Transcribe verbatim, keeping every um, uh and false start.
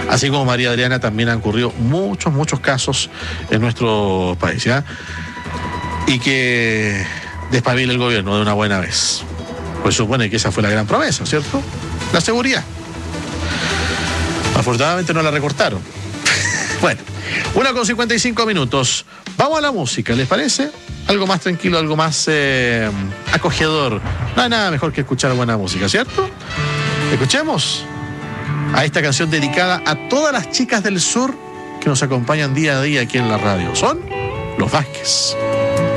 Así como María Adriana, también han ocurrido muchos, muchos casos en nuestro país, ¿ya? Y que despabile el gobierno de una buena vez. Pues supone que esa fue la gran promesa, ¿cierto? La seguridad. Afortunadamente no la recortaron. Bueno, una con cincuenta y cinco minutos. Vamos a la música, ¿les parece? Algo más tranquilo, algo más eh, acogedor. No hay nada mejor que escuchar buena música, ¿cierto? Escuchemos a esta canción dedicada a todas las chicas del sur que nos acompañan día a día aquí en la radio. Son los Vázquez.